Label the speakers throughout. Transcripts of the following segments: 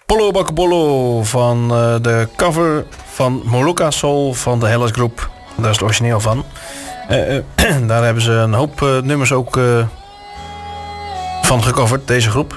Speaker 1: Polo Bacapolo van de cover van Molucca Soul van de Hellas Groep. Daar is het origineel van. Daar hebben ze een hoop nummers ook van gecoverd, deze groep.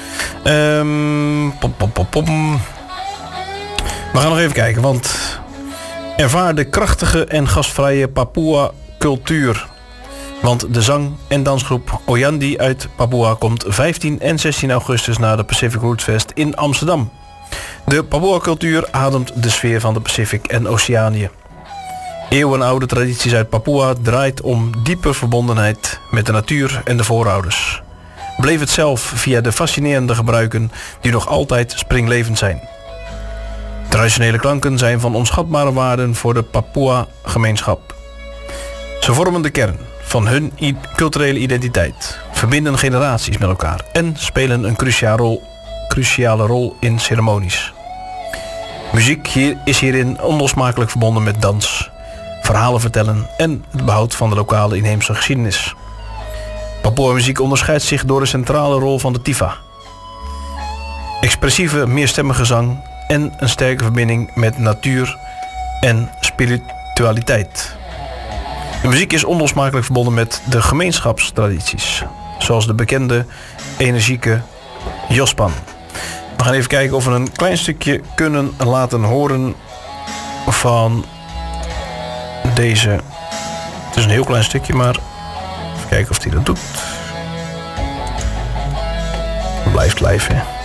Speaker 1: We gaan nog even kijken, want ervaar de krachtige en gastvrije Papua cultuur. Want de zang- en dansgroep Oyandi uit Papua komt 15 en 16 augustus naar de Pacific Roots Fest in Amsterdam. De Papua-cultuur ademt de sfeer van de Pacific en Oceanië. Eeuwenoude tradities uit Papua draait om diepe verbondenheid met de natuur en de voorouders. Beleef het zelf via de fascinerende gebruiken die nog altijd springlevend zijn. Traditionele klanken zijn van onschatbare waarden voor de Papua-gemeenschap. Ze vormen de kern van hun culturele identiteit, verbinden generaties met elkaar en spelen een cruciale rol in ceremonies. Muziek is hierin onlosmakelijk verbonden met dans, verhalen vertellen en het behoud van de lokale inheemse geschiedenis. Papua-muziek onderscheidt zich door de centrale rol van de tifa. Expressieve, meerstemmige zang en een sterke verbinding met natuur en spiritualiteit. De muziek is onlosmakelijk verbonden met de gemeenschapstradities, zoals de bekende energieke Jospan. We gaan even kijken of we een klein stukje kunnen laten horen van deze. Het is een heel klein stukje, maar even kijken of hij dat doet. Blijft live, hè.